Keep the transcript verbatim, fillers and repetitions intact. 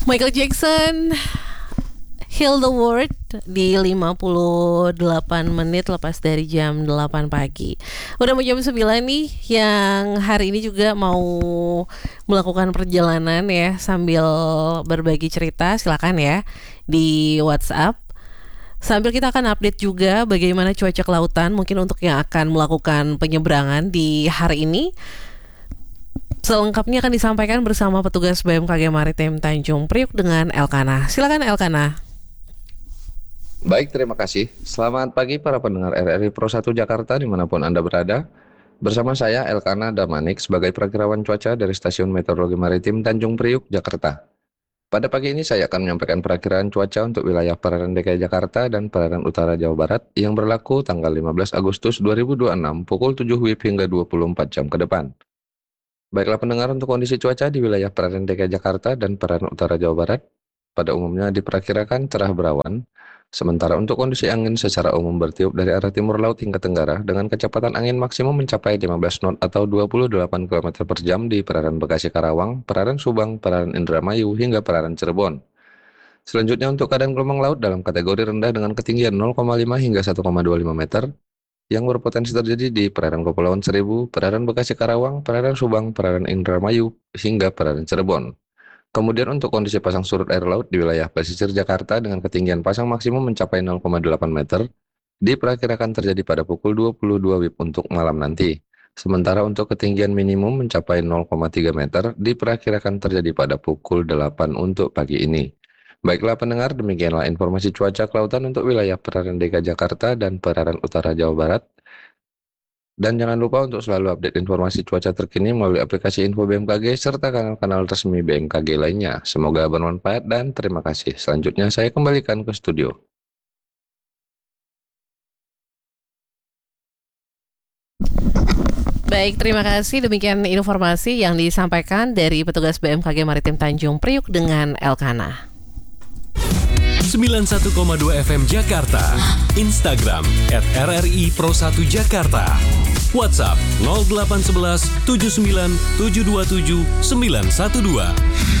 Michael Jackson, Heal the World di lima puluh delapan menit lepas dari jam delapan pagi. Udah mau jam sembilan nih, yang hari ini juga mau melakukan perjalanan ya sambil berbagi cerita, silakan ya di WhatsApp. Sambil kita akan update juga bagaimana cuaca kelautan mungkin untuk yang akan melakukan penyeberangan di hari ini. Selengkapnya akan disampaikan bersama petugas B M K G Maritim Tanjung Priuk dengan Elkana. Silakan Elkana. Baik, terima kasih. Selamat pagi para pendengar R R I Pro satu Jakarta dimanapun Anda berada. Bersama saya Elkana Damanik sebagai perakirawan cuaca dari Stasiun Meteorologi Maritim Tanjung Priuk, Jakarta. Pada pagi ini saya akan menyampaikan perakiraan cuaca untuk wilayah perairan D K I Jakarta dan perairan utara Jawa Barat yang berlaku tanggal lima belas Agustus dua ribu dua puluh enam pukul tujuh W I B hingga dua puluh empat jam ke depan. Baiklah pendengar, untuk kondisi cuaca di wilayah perairan D K I Jakarta dan perairan utara Jawa Barat pada umumnya diperkirakan cerah berawan, sementara untuk kondisi angin secara umum bertiup dari arah timur laut hingga tenggara dengan kecepatan angin maksimum mencapai lima belas knot atau dua puluh delapan kilometer per jam di perairan Bekasi Karawang, perairan Subang, perairan Indramayu hingga perairan Cirebon. Selanjutnya untuk keadaan gelombang laut dalam kategori rendah dengan ketinggian nol koma lima hingga satu koma dua lima meter yang berpotensi terjadi di perairan Kepulauan Seribu, perairan Bekasi Karawang, perairan Subang, perairan Indramayu hingga perairan Cirebon. Kemudian untuk kondisi pasang surut air laut di wilayah pesisir Jakarta dengan ketinggian pasang maksimum mencapai nol koma delapan meter diperkirakan terjadi pada pukul dua puluh dua W I B untuk malam nanti. Sementara untuk ketinggian minimum mencapai nol koma tiga meter diperkirakan terjadi pada pukul delapan untuk pagi ini. Baiklah pendengar, demikianlah informasi cuaca kelautan untuk wilayah perairan D K I Jakarta dan perairan utara Jawa Barat. Dan jangan lupa untuk selalu update informasi cuaca terkini melalui aplikasi Info B M K G serta kanal-kanal resmi B M K G lainnya. Semoga bermanfaat dan terima kasih. Selanjutnya saya kembalikan ke studio. Baik, terima kasih. Demikian informasi yang disampaikan dari petugas B M K G Maritim Tanjung Priuk dengan Elkana. sembilan puluh satu koma dua F M Jakarta, Instagram at R R I Pro satu Jakarta, WhatsApp nol delapan satu satu tujuh sembilan tujuh dua tujuh sembilan satu dua.